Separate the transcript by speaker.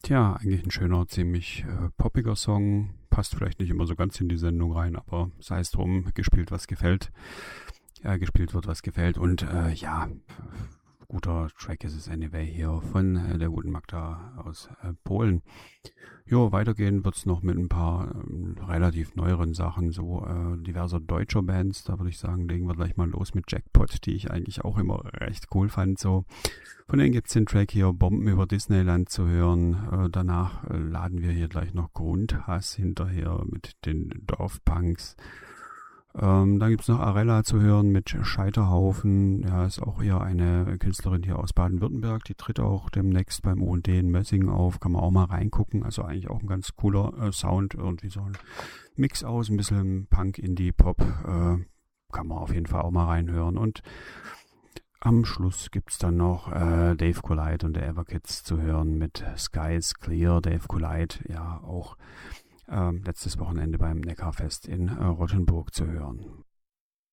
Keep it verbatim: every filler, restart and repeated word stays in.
Speaker 1: Tja, eigentlich ein schöner, ziemlich äh, poppiger Song. Passt vielleicht nicht immer so ganz in die Sendung rein, aber sei es drum, gespielt, was gefällt. Ja, gespielt wird, was gefällt. Und äh, ja, guter Track ist es anyway hier von äh, der guten Magda aus äh, Polen. Jo, weitergehen wird's noch mit ein paar ähm, relativ neueren Sachen, so äh, diverser deutscher Bands. Da würde ich sagen, legen wir gleich mal los mit Jackpot, die ich eigentlich auch immer recht cool fand. So, von denen gibt's den Track hier Bomben über Disneyland zu hören. Äh, danach äh, laden wir hier gleich noch Grundhass hinterher mit den Dorfpunks. Ähm, dann gibt's noch Arella zu hören mit Scheiterhaufen. Ja, ist auch eher eine Künstlerin hier aus Baden-Württemberg. Die tritt auch demnächst beim O und D in Mössingen auf. Kann man auch mal reingucken. Also eigentlich auch ein ganz cooler äh, Sound. Irgendwie so ein Mix aus, ein bisschen Punk, Indie, Pop. Äh, kann man auf jeden Fall auch mal reinhören. Und am Schluss gibt's dann noch äh, Dave Collide und der Everkids zu hören mit Skies Clear. Dave Collide, ja auch ähm, letztes Wochenende beim Neckarfest in äh, Rottenburg zu hören.